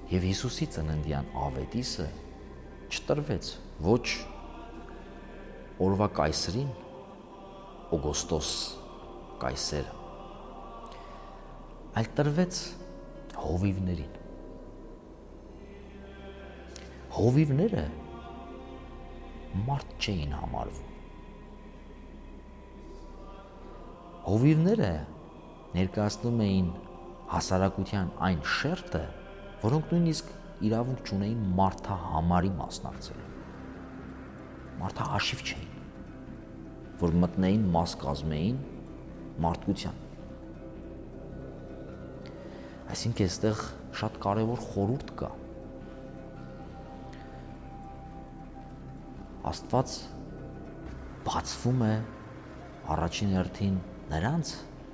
Եվ Հիսուսի ծննդյան ավետիսը չտրվեց ոչ օրվա կայսրին, Օգոստոս կայսերը, այլ տրվեց հովիվներին։ Հովիվները մարդ չէին համարվում։ Հովիվները ներկայացնում էին հասարակության այն շերտը, որոնք նույնիսկ իրավունք չունեին մարդահամարի մասնակցելու։ Մարդահաշիվ չէին, որ մտնեին մաս կազմեին մարդկության։ Այսինքն այստեղ շատ կարևոր խորհուրդ կա։ Աստված բացվում է առաջին հերթին նրանց,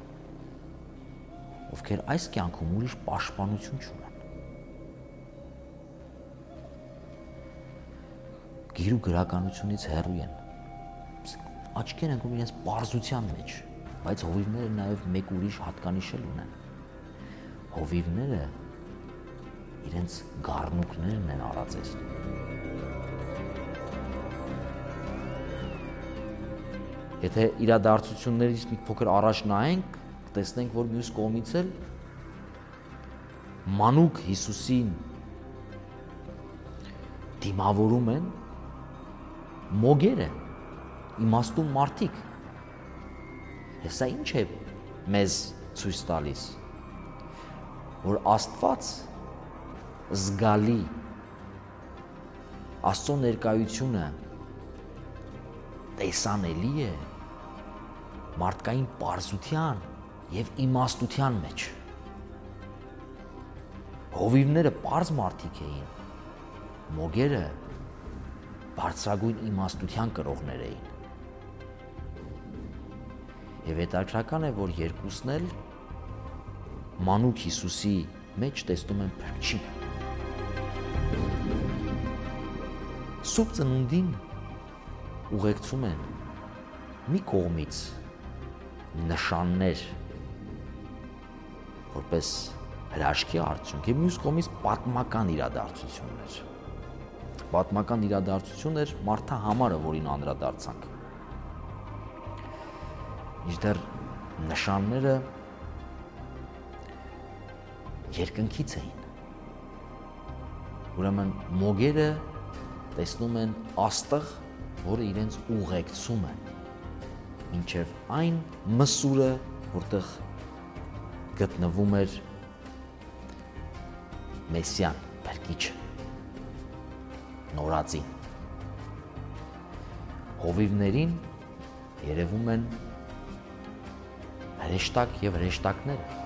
ովքեր այս կյանքում ուրիշ պաշտպանություն չունեն։ Գիր ու գրականությունից հեռու են, աչքեր ընկնում իրենց պարզության մեջ, բայց հովիվները նաև մեկ ուրիշ հատկանիշ էլ ունեն։ Հովիվները իրենց գառնուկներն են արածեցնում։ Եթե իրադարձություններից մի փոքր առաջ նայենք, տեսնենք, որ մյուս կողմից էլ մանուկ Հիսուսին դիմավորում են մոգերը, իմաստուն մարդիկ։ Եվ սա ինչ է մեզ ցույց տալիս, որ Աստված զգալի, Աստծո ներկայությունը տեսանելի է մարդկային պարզության և իմաստության մեջ։ Հովիվները պարզ մարդիկ էին, մոգերը բարձրագույն իմաստության կրողներ էին։ Եվ հետաքրքրական է, որ երկուսն էլ մանուկ Հիսուսի մեջ տեսնում են փրկչին։ Սուրբ ծնունդին ուղեկցում են մի կողմից նշաններ, որպես հրաշքի արդյունք, և մյուս կողմից պատմական իրադարձություններ։ Պատմական իրադարձություններ մարդահամարը, որին անդրադարձանք։ Մինչդեռ նշանները երկնքից էին։ Ուրեմն մոգերը տեսնում են աստղ, որը իրենց ուղեկցում է մինչև այն մսուրը, որտեղ գտնվում էր Մեսիան, Փրկիչը, նորածին։ Հովիվներին երևում են հրեշտակ և հրեշտակները,